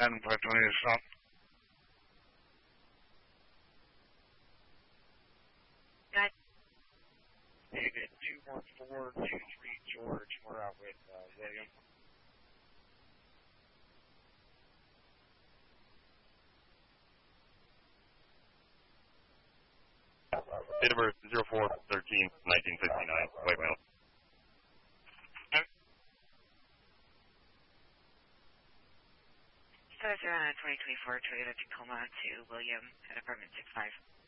Adam 520 is stop. Got David 21423 George. We're out with William. Date of birth 04/13/1969. White male. Service around 2024 Toyota Tacoma to William at apartment 65.